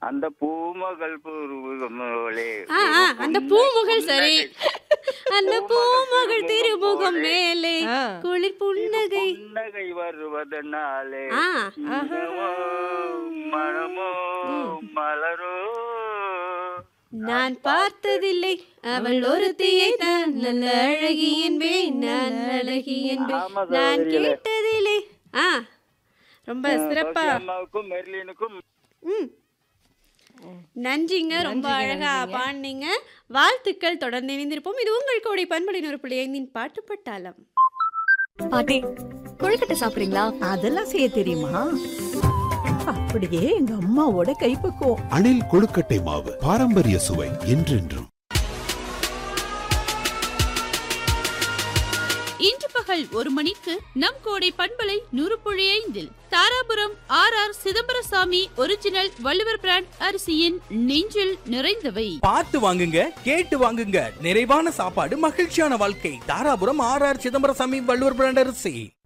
அந்த பூமகள் பூமகளே அந்த பூமுகல் சரி. அந்த பூமுகல் திருமுகம் மேலே குளிர் புன்னகை புன்னகை வருவதனாலே ஆ இனமோ, மனமோ மலரோ நான் பார்த்ததில்லை அவள் ஒருத்தியை தான் நல்ல அழகி என்பேன் நான் அழகி என்பேன் ஆமா நான் சகோதரிகளே. கேட்டதில்லை. ரொம்ப சிறப்பா. அம்மாவுக்கும் மெர்லினுக்கும் ம் நன்றிங்க. ரொம்ப அழகா பாடினீங்க. வாழ்த்துக்கள். தொடர்ந்து இணைந்திருப்போம். இது உங்கள் கோடை பண்பலை 105 பாட்டு பட்டாளம். பாட்டி கொழுக்கட்டை சாப்பிடுறீங்களா? அதெல்லாம் செய்ய தெரியுமா? அப்படியே எங்க அம்மாவோட கைப்பக்குவம். அணில் கொழுக்கட்டை மாவு பாரம்பரிய சுவை என்றென்றும். இன்று பகல் 1 மணிக்கு நம் கோடை பண்பலை 100.5 Dharapuram R Chidambarasamy original Valluvar brand அரிசியின் நெஞ்சில் நிறைந்தவை. பார்த்து வாங்குங்க, கேட்டு வாங்குங்க. நிறைவான சாப்பாடு, மகிழ்ச்சியான வாழ்க்கை. தாராபுரம் ஆர் சிதம்பரசாமி வள்ளுவர் பிராண்ட் அரிசி.